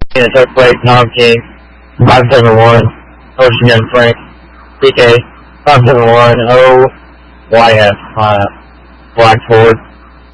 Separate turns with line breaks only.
in the third plate, Tom King, 571, Ocean Gun Frank, PK, 571, OYF, Black Ford.